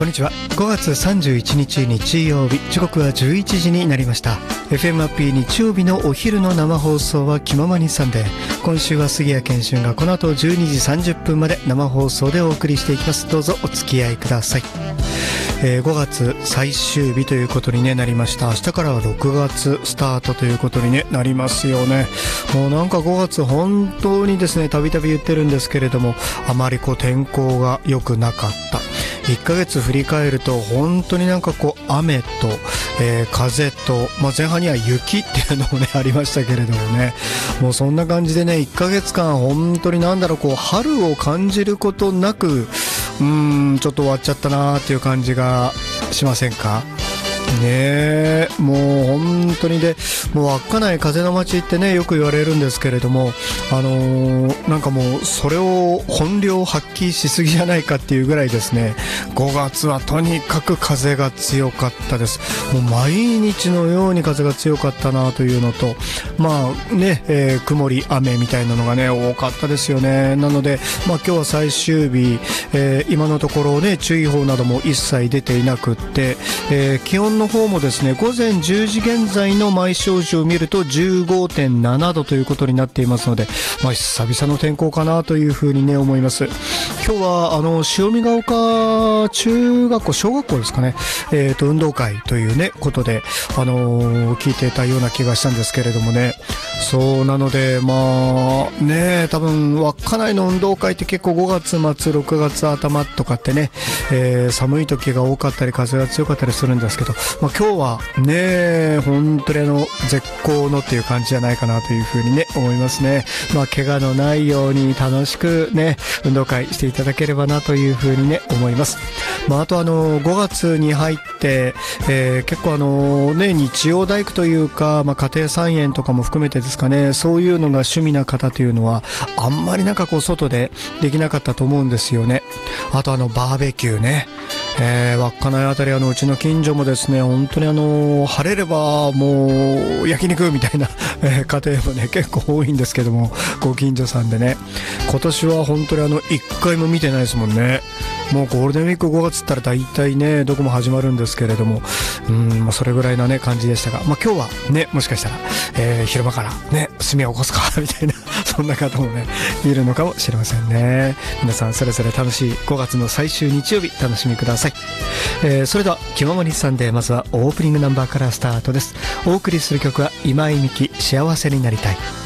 こんにちは。5月31日日曜日、時刻は11時になりました。 FM ハッピー日曜日のお昼の生放送は気ままにサンデー。今週は杉谷健俊がこの後12時30分まで生放送でお送りしていきます。どうぞお付き合いください。5月最終日ということに、なりました。明日からは6月スタートということに、なりますよね。もうなんか5月本当にですね、たびたび言ってるんですけれども、あまり天候が良くなかった。1ヶ月振り返ると本当になんか雨と、風と、前半には雪っていうのもありましたけれどもね、もうそんな感じで1ヶ月間本当に春を感じることなく、ちょっと終わっちゃったなーっていう感じがしませんかね。もう本当にもう稚内風の街ってよく言われるんですけれども、なんかもうそれを本領発揮しすぎじゃないかっていうぐらいですね、5月はとにかく風が強かったです。もう毎日のように風が強かったなというのと、曇り雨みたいなのが多かったですよね。なので、今日は最終日、今のところ注意報なども一切出ていなくって、気温の方もですね、午前10時現在の毎小時を見ると 15.7 度ということになっていますので、久々の天候かなというふうに思います。今日は潮見ヶ丘中学校小学校ですかね、運動会ということで聞いていたような気がしたんですけれどもね。そうなので多分稚内の運動会って結構5月末6月頭とかって寒い時が多かったり風が強かったりするんですけど、今日は本当に絶好のっていう感じじゃないかなというふうに思いますね。怪我のないように楽しく運動会していただければなというふうに思います。あと5月に入って、結構日曜大工というか、家庭菜園とかも含めてですかね、そういうのが趣味な方というのはあんまり外でできなかったと思うんですよね。あとバーベキュー稚内あたりうちの近所もですね、本当に晴れればもう焼肉みたいな、家庭も結構多いんですけども、ご近所さんで今年は本当に一回も見てないですもんね。もうゴールデンウィーク5月ったら大体どこも始まるんですけれども、それぐらいな感じでしたが、今日はもしかしたら、昼間から炭を起こすかみたいなそんな方もいるのかもしれませんね。皆さんそれぞれ楽しい5月の最終日曜日楽しみください。それでは気ままにサンデー、まずはオープニングナンバーからスタートです。お送りする曲は今井美樹、幸せになりたい。